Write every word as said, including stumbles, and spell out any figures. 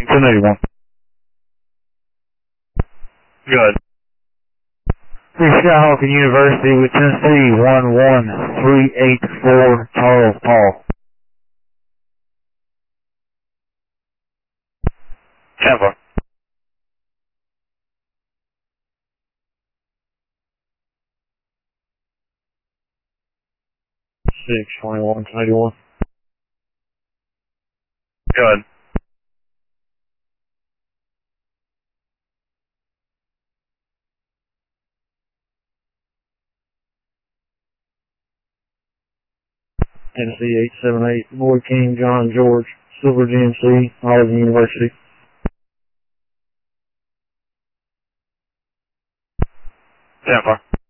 ten eighty-one. Good. Three Skyhawk University with Tennessee one one three eight four Charles Paul. Tampa. six twenty-one eighty-one. Good. Tennessee eight seven eight, Boy King, John George, Silver G M C, Harvard University. Tampa.